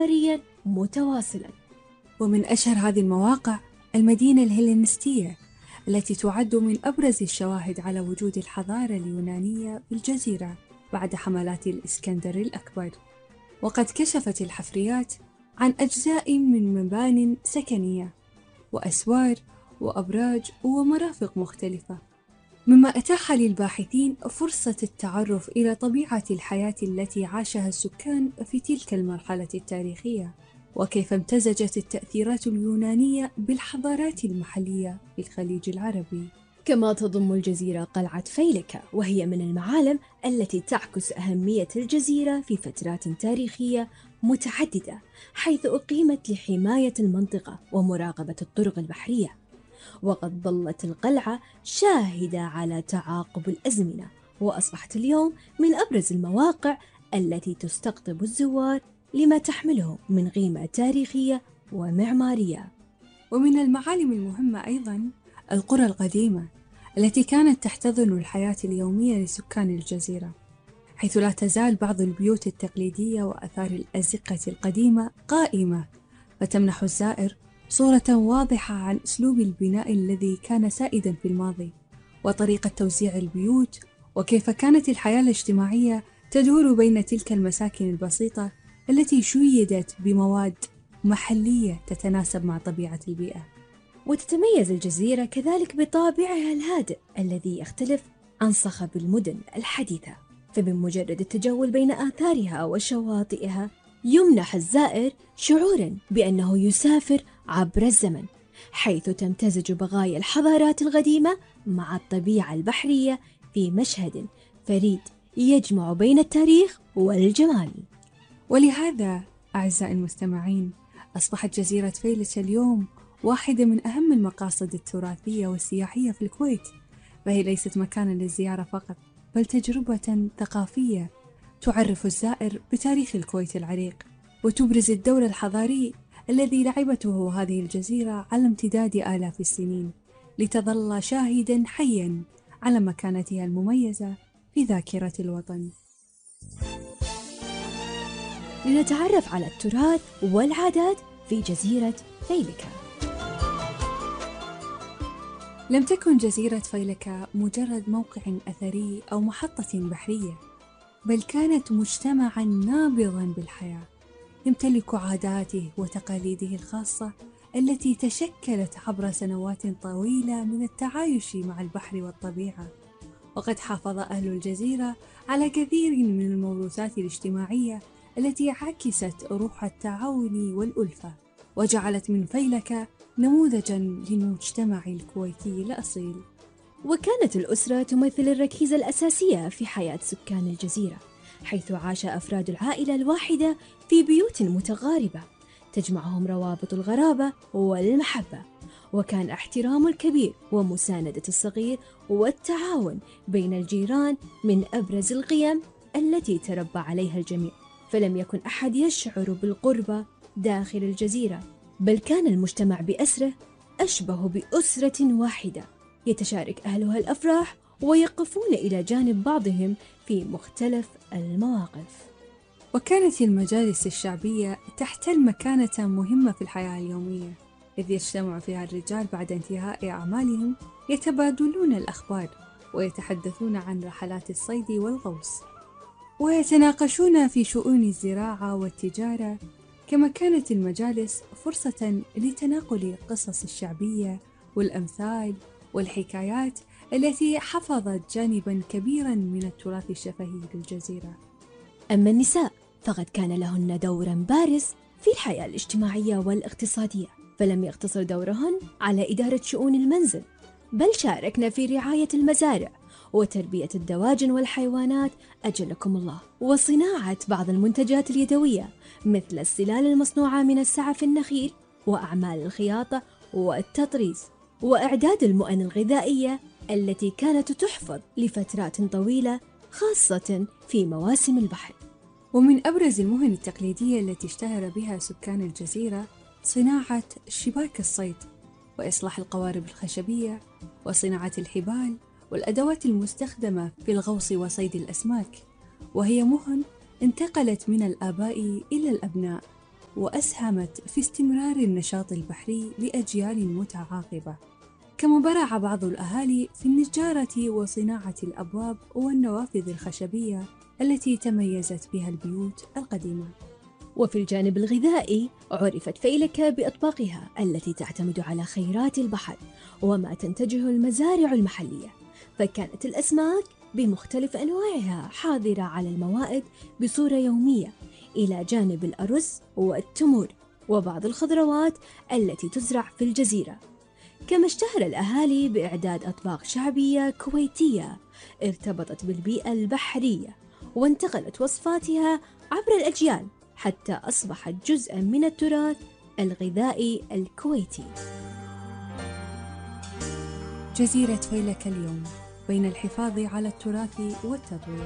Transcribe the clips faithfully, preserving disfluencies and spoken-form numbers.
حضارياً متواصلاً. ومن أشهر هذه المواقع المدينة الهلينستية التي تعد من أبرز الشواهد على وجود الحضارة اليونانية في الجزيرة بعد حملات الإسكندر الأكبر. وقد كشفت الحفريات عن أجزاء من مبان سكنية وأسوار وأبراج ومرافق مختلفة، مما أتاح للباحثين فرصة التعرف إلى طبيعة الحياة التي عاشها السكان في تلك المرحلة التاريخية، وكيف امتزجت التأثيرات اليونانية بالحضارات المحلية في الخليج العربي. كما تضم الجزيرة قلعة فيلكا، وهي من المعالم التي تعكس أهمية الجزيرة في فترات تاريخية متعددة، حيث أقيمت لحماية المنطقة ومراقبة الطرق البحرية. وقد ظلت القلعة شاهدة على تعاقب الأزمنة، وأصبحت اليوم من أبرز المواقع التي تستقطب الزوار لما تحمله من قيمة تاريخية ومعمارية. ومن المعالم المهمة أيضاً القرى القديمة التي كانت تحتضن الحياة اليومية لسكان الجزيرة، حيث لا تزال بعض البيوت التقليدية وآثار الأزقة القديمة قائمة، فتمنح الزائر صورة واضحة عن أسلوب البناء الذي كان سائداً في الماضي، وطريقة توزيع البيوت، وكيف كانت الحياة الاجتماعية تدور بين تلك المساكن البسيطة التي شيدت بمواد محلية تتناسب مع طبيعة البيئة. وتتميز الجزيرة كذلك بطابعها الهادئ الذي يختلف عن صخب المدن الحديثة، فبمجرد التجول بين آثارها وشواطئها يمنح الزائر شعوراً بأنه يسافر عبر الزمن، حيث تمتزج بقايا الحضارات القديمة مع الطبيعة البحرية في مشهد فريد يجمع بين التاريخ والجمال. ولهذا أعزائي المستمعين، أصبحت جزيرة فيلة اليوم واحدة من أهم المقاصد التراثية والسياحية في الكويت، فهي ليست مكاناً للزيارة فقط، بل تجربة ثقافية تعرف الزائر بتاريخ الكويت العريق، وتبرز الدور الحضاري الذي لعبته هذه الجزيرة على امتداد آلاف السنين، لتظل شاهداً حياً على مكانتها المميزة في ذاكرة الوطن. لنتعرف على التراث والعادات في جزيرة فيلكا. لم تكن جزيرة فيلكا مجرد موقع أثري أو محطة بحرية، بل كانت مجتمعاً نابضاً بالحياة، يمتلك عاداته وتقاليده الخاصة التي تشكلت عبر سنوات طويلة من التعايش مع البحر والطبيعة. وقد حافظ أهل الجزيرة على كثير من الموروثات الاجتماعية التي عكست روح التعاون والألفة، وجعلت من فيلكا نموذجاً للمجتمع الكويتي الأصيل. وكانت الأسرة تمثل الركيزة الأساسية في حياة سكان الجزيرة، حيث عاش أفراد العائلة الواحدة في بيوت متقاربة تجمعهم روابط الغرابة والمحبة، وكان احترام الكبير ومساندة الصغير والتعاون بين الجيران من أبرز القيم التي تربى عليها الجميع. فلم يكن أحد يشعر بالقربة داخل الجزيرة، بل كان المجتمع بأسره أشبه بأسرة واحدة يتشارك أهلها الأفراح ويقفون إلى جانب بعضهم في مختلف المواقف. وكانت المجالس الشعبية تحتل مكانة مهمة في الحياة اليومية، إذ يجتمع فيها الرجال بعد انتهاء أعمالهم يتبادلون الأخبار ويتحدثون عن رحلات الصيد والغوص، ويتناقشون في شؤون الزراعة والتجارة. كما كانت المجالس فرصة لتناقل القصص الشعبية والأمثال والحكايات التي حفظت جانباً كبيراً من التراث الشفهي للجزيرة. أما النساء فقد كان لهن دور بارز في الحياة الاجتماعية والاقتصادية، فلم يقتصر دورهن على إدارة شؤون المنزل، بل شاركن في رعاية المزارع وتربية الدواجن والحيوانات أجلكم الله، وصناعة بعض المنتجات اليدوية مثل السلال المصنوعة من السعف النخيل، وأعمال الخياطة والتطريز، وإعداد المؤن الغذائية التي كانت تحفظ لفترات طويلة خاصة في مواسم البحر. ومن أبرز المهن التقليدية التي اشتهر بها سكان الجزيرة صناعة شباك الصيد، وإصلاح القوارب الخشبية، وصناعة الحبال والأدوات المستخدمة في الغوص وصيد الأسماك، وهي مهن انتقلت من الآباء إلى الأبناء، وأسهمت في استمرار النشاط البحري لأجيال متعاقبة. كما برع بعض الأهالي في النجارة وصناعة الأبواب والنوافذ الخشبية التي تميزت بها البيوت القديمة. وفي الجانب الغذائي عرفت فيلكة بأطباقها التي تعتمد على خيرات البحر وما تنتجه المزارع المحلية، فكانت الأسماك بمختلف أنواعها حاضرة على الموائد بصورة يومية، إلى جانب الأرز والتمور وبعض الخضروات التي تزرع في الجزيرة. كما اشتهر الأهالي بإعداد أطباق شعبية كويتية ارتبطت بالبيئة البحرية، وانتقلت وصفاتها عبر الأجيال حتى أصبحت جزءاً من التراث الغذائي الكويتي. جزيرة فيلكة اليوم بين الحفاظ على التراث والتطوير.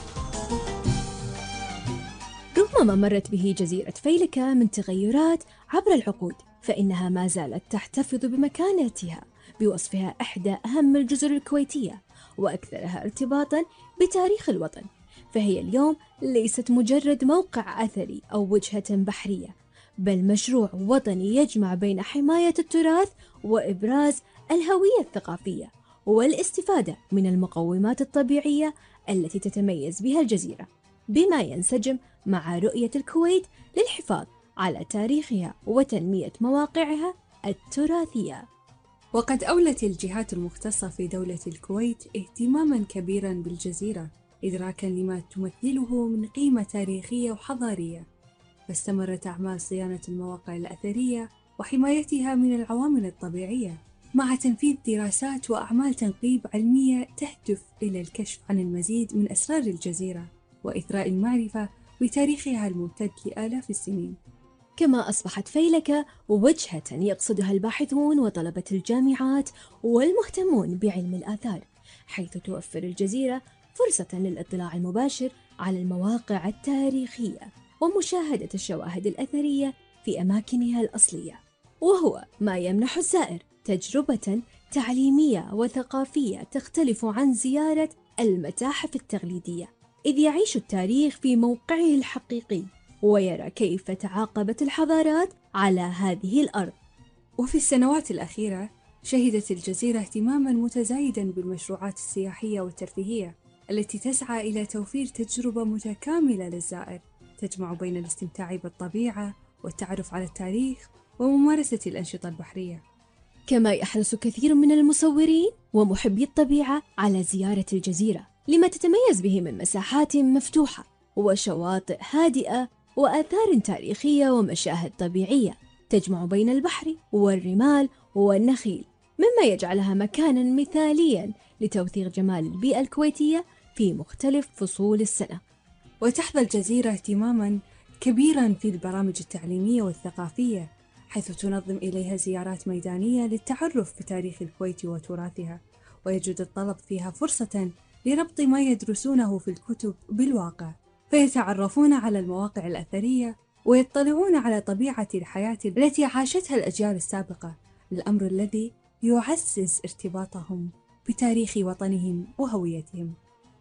رغم ما مرت به جزيرة فيلكة من تغيرات عبر العقود، فإنها ما زالت تحتفظ بمكانتها بوصفها إحدى أهم الجزر الكويتية وأكثرها ارتباطاً بتاريخ الوطن. فهي اليوم ليست مجرد موقع أثري أو وجهة بحرية، بل مشروع وطني يجمع بين حماية التراث وإبراز الهوية الثقافية والاستفادة من المقومات الطبيعية التي تتميز بها الجزيرة، بما ينسجم مع رؤية الكويت للحفاظ على تاريخها وتنمية مواقعها التراثية. وقد أولت الجهات المختصة في دولة الكويت اهتماماً كبيراً بالجزيرة إدراكاً لما تمثله من قيمة تاريخية وحضارية، فاستمرت أعمال صيانة المواقع الأثرية وحمايتها من العوامل الطبيعية، مع تنفيذ دراسات وأعمال تنقيب علمية تهدف إلى الكشف عن المزيد من أسرار الجزيرة وإثراء المعرفة بتاريخها الممتد لآلاف السنين. كما أصبحت فيلكة وجهة يقصدها الباحثون وطلبة الجامعات والمهتمون بعلم الآثار، حيث توفر الجزيرة فرصة للاطلاع المباشر على المواقع التاريخية ومشاهدة الشواهد الأثرية في أماكنها الأصلية، وهو ما يمنح الزائر تجربة تعليمية وثقافية تختلف عن زيارة المتاحف التقليدية، إذ يعيش التاريخ في موقعه الحقيقي ويرى كيف تعاقبت الحضارات على هذه الأرض. وفي السنوات الأخيرة شهدت الجزيرة اهتماماً متزايداً بالمشروعات السياحية والترفيهية التي تسعى إلى توفير تجربة متكاملة للزائر تجمع بين الاستمتاع بالطبيعة والتعرف على التاريخ وممارسة الأنشطة البحرية. كما يحرص كثير من المصورين ومحبي الطبيعة على زيارة الجزيرة لما تتميز به من مساحات مفتوحة وشواطئ هادئة وآثار تاريخية ومشاهد طبيعية تجمع بين البحر والرمال والنخيل، مما يجعلها مكاناً مثالياً لتوثيق جمال البيئة الكويتية في مختلف فصول السنة. وتحظى الجزيرة اهتماماً كبيراً في البرامج التعليمية والثقافية، حيث تنظم إليها زيارات ميدانية للتعرف بتاريخ الكويت وتراثها، ويجد الطلب فيها فرصة لربط ما يدرسونه في الكتب بالواقع، فيتعرفون على المواقع الأثرية ويطلعون على طبيعة الحياة التي عاشتها الأجيال السابقة، الأمر الذي يعزز ارتباطهم بتاريخ وطنهم وهويتهم.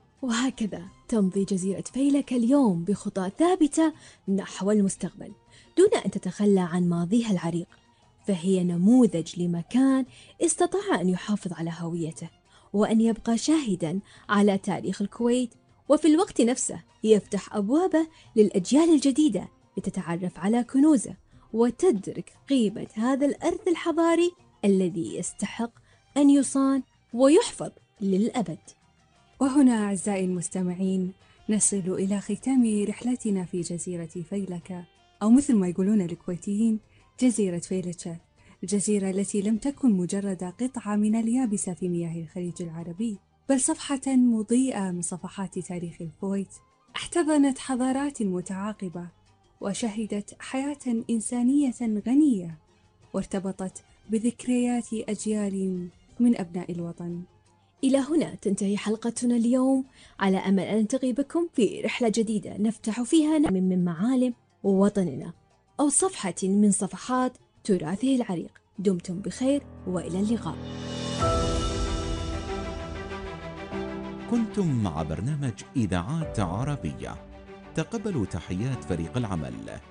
وهكذا تمضي جزيرة فيلكة اليوم بخطى ثابتة نحو المستقبل دون أن تتخلى عن ماضيها العريق، فهي نموذج لمكان استطاع أن يحافظ على هويته وأن يبقى شاهداً على تاريخ الكويت، وفي الوقت نفسه يفتح أبوابه للأجيال الجديدة لتتعرف على كنوزه وتدرك قيمة هذا الإرث الحضاري الذي يستحق أن يصان ويحفظ للأبد. وهنا أعزائي المستمعين نصل إلى ختام رحلتنا في جزيرة فيلكة، أو مثل ما يقولون الكويتيين جزيرة فيلكة، الجزيرة التي لم تكن مجرد قطعة من اليابسة في مياه الخليج العربي، بل صفحة مضيئة من صفحات تاريخ الكويت، احتضنت حضارات متعاقبة وشهدت حياة إنسانية غنية، وارتبطت بذكريات أجيال من أبناء الوطن. إلى هنا تنتهي حلقتنا اليوم، على أمل أن نلتقي بكم في رحلة جديدة نفتح فيها من من معالم وطننا أو صفحة من صفحات تراثه العريق. دمتم بخير وإلى اللقاء. كنتم مع برنامج إذاعات عربية. تقبلوا تحيات فريق العمل.